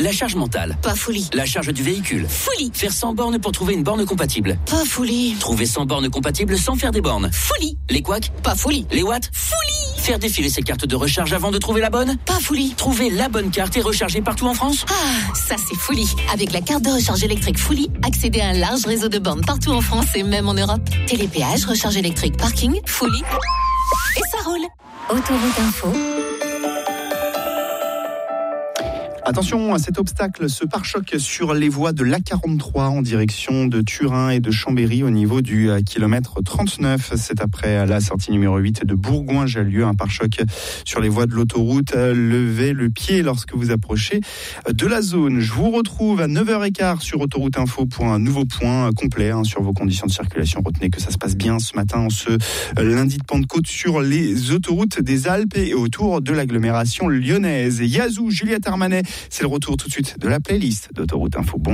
La charge mentale. Pas folie. La charge du véhicule. Folie. Faire 100 bornes pour trouver une borne compatible. Pas folie. Trouver 100 bornes compatibles sans faire des bornes. Folie. Les couacs. Pas folie. Les watts. Folie. Faire défiler ses cartes de recharge avant de trouver la bonne. Pas folie. Trouver la bonne carte et recharger partout en France. Ah, ça c'est folie. Avec la carte de recharge électrique Folie, accédez à un large réseau de bornes partout en France et même en Europe. Télépéage, recharge électrique, parking, Folie. Et ça roule. Autoroute Info. Attention à cet obstacle, ce pare-choc sur les voies de l'A43 en direction de Turin et de Chambéry au niveau du kilomètre 39. C'est après la sortie numéro 8 de Bourgoin-Jallieu, un pare-choc sur les voies de l'autoroute. Levez le pied lorsque vous approchez de la zone. Je vous retrouve à 9h15 sur Autoroute Info pour un nouveau point complet sur vos conditions de circulation. Retenez que ça se passe bien ce matin, ce lundi de Pentecôte, sur les autoroutes des Alpes et autour de l'agglomération lyonnaise. Yazoo, Juliette Armanet. C'est le retour tout de suite de la playlist d'Autoroute Info. Bon